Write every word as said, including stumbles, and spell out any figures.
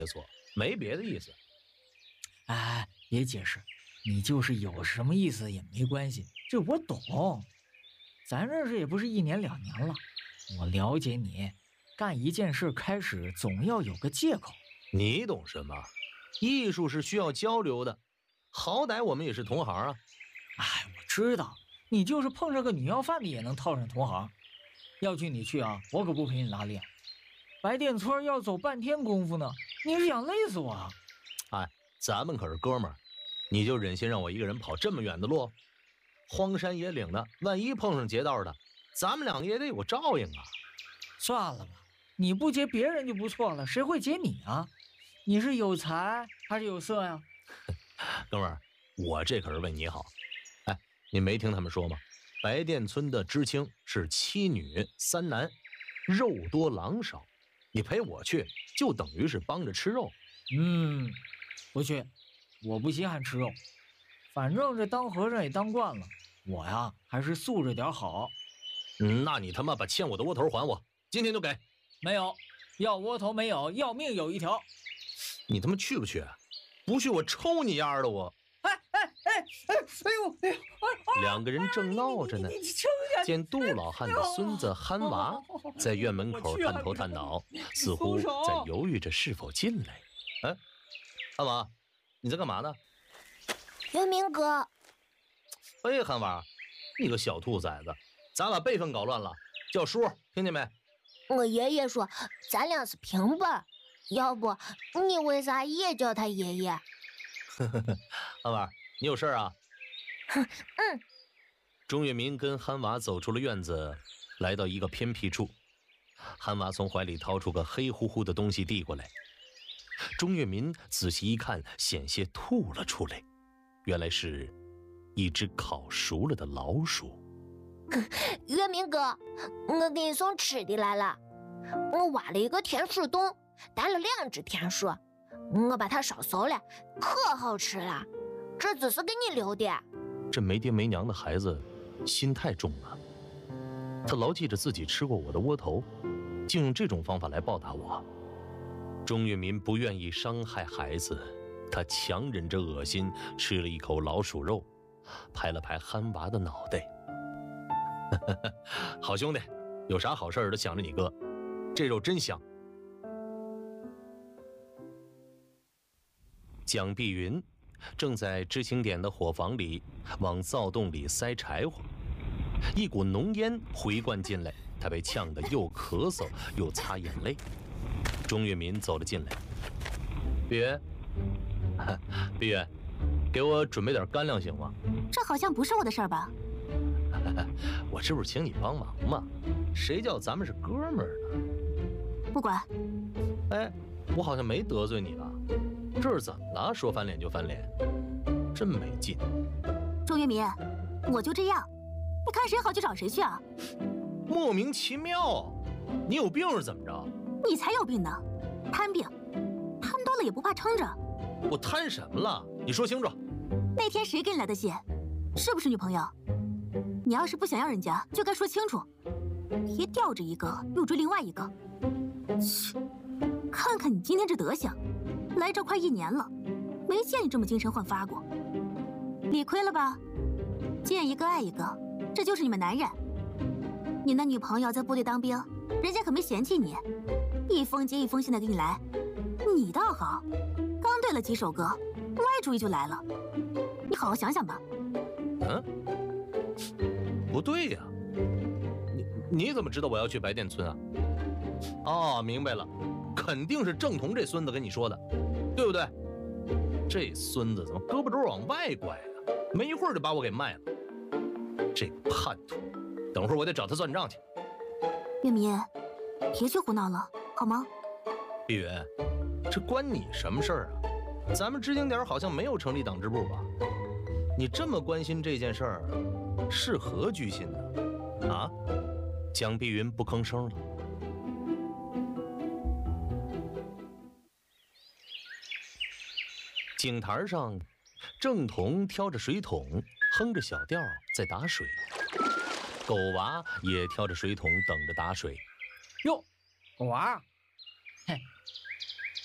错，没别的意思。 哎，别解释，你就是有什么意思也没关系，这我懂。咱认识也不是一年两年了，我了解你，干一件事开始总要有个借口。 你懂什么？艺术是需要交流的，好歹我们也是同行啊。 哎，我知道，你就是碰上个女要饭的也能套上同行。要去你去啊，我可不陪你拉练。白店村要走半天功夫呢，你是想累死我啊？ 哎，咱们可是哥们儿，你就忍心让我一个人跑这么远的路？荒山野岭的，万一碰上劫道的，咱们两个也得有个照应啊。 算了吧，你不劫别人就不错了，谁会劫你啊？你是有才还是有色呀？ 哥们儿，我这可是为你好。哎，你没听他们说吗？白店村的知青是七女三男，肉多狼少，你陪我去就等于是帮着吃肉。 嗯，不去，我不稀罕吃肉，反正这当和尚也当惯了，我呀还是素着点好。 嗯，那你他妈把欠我的窝头还我，今天就给。 没有，要窝头没有，要命有一条。 你他妈去不去？不去我抽你丫的我！ 哎哎哎哎！哎呦哎呦！ 两个人正闹着呢，见杜老汉的孙子憨娃在院门口探头探脑，似乎在犹豫着是否进来。哎，憨娃，你在干嘛呢？ 元明哥。 哎，憨娃，你个小兔崽子，咱把辈分搞乱了，叫叔，听见没？ 我爷爷说咱俩是平辈，要不你为啥也叫他爷爷？ 憨娃，你有事啊？ 嗯。 钟月明跟憨娃走出了院子，来到一个偏僻处。憨娃从怀里掏出个黑乎乎的东西递过来，钟月明仔细一看，险些吐了出来，原来是一只烤熟了的老鼠。 月明哥，我给你送吃的来了。我挖了一个田鼠洞，带了两只田鼠，我把它烧熟了，可好吃了。这只是给你留的。 这没爹没娘的孩子心太重了，他牢记着自己吃过我的窝头，竟用这种方法来报答我。钟月民不愿意伤害孩子，他强忍着恶心吃了一口老鼠肉，拍了拍憨娃的脑袋。好兄弟，有啥好事都想着你哥，这肉真香。蒋碧云正在知青点的火房里往灶洞里塞柴火，一股浓烟回灌进来，他被呛得又咳嗽又擦眼泪。钟月民走了进来，碧云，碧云，给我准备点干粮行吗？ 这好像不是我的事儿吧？ 我这不是请你帮忙吗？谁叫咱们是哥们儿呢？ 不管。 哎，我好像没得罪你啊，这是怎么了？说翻脸就翻脸，真没劲。 钟月民，我就这样，你看谁好就找谁去啊！ 莫名其妙，你有病是怎么着？ 你才有病呢，贪病，贪多了也不怕撑着。 我贪什么了？你说清楚。 那天谁给你来的信？是不是女朋友？你要是不想要人家，就该说清楚，别吊着一个又追另外一个。切，看看你今天这德行，来这快一年了，没见你这么精神焕发过。理亏了吧？见一个爱一个，这就是你们男人。你那女朋友在部队当兵，人家可没嫌弃你，一封接一封信的给你来。你倒好，刚对了几首歌，歪主意就来了。你好好想想吧。 嗯，不对呀，你你怎么知道我要去白店村啊？哦，明白了，肯定是郑彤这孙子跟你说的，对不对？这孙子怎么胳膊肘往外拐呢？没一会儿就把我给卖了，这叛徒！等会儿我得找他算账去。 月明，别去胡闹了，好吗？ 碧云，这关你什么事儿啊？咱们知青点好像没有成立党支部吧？你这么关心这件事儿，是何居心呢？啊？蒋碧云不吭声了。井台上，郑彤挑着水桶，哼着小调在打水。狗娃也挑着水桶等着打水。 哟，狗娃，嘿，